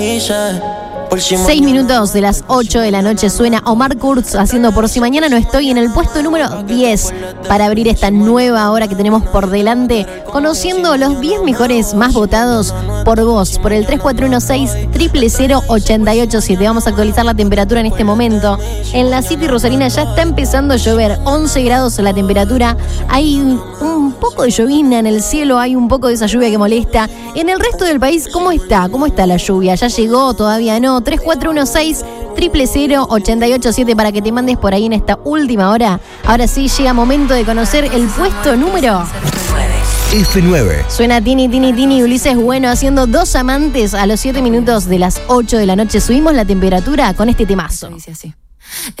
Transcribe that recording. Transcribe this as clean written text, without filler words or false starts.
6 minutos de las 8 de la noche suena Omar Kurz haciendo Por si mañana no estoy en el puesto número 10 para abrir esta nueva hora que tenemos por delante, conociendo los 10 mejores más votados por vos, por el 3416-000887. Vamos a actualizar la temperatura en este momento. En la City Rosarina ya está empezando a llover, 11 grados la temperatura, hay un poco de llovizna en el cielo, hay un poco de esa lluvia que molesta. En el resto del país, ¿cómo está? ¿Cómo está la lluvia? ¿Ya llegó? ¿Todavía no? 3416-000887 para que te mandes por ahí en esta última hora. Ahora sí llega momento de conocer el puesto número F9. Suena Tini, Tini, Tini, Ulises Bueno haciendo Dos Amantes a los 7 minutos de las 8 de la noche. Subimos la temperatura con este temazo.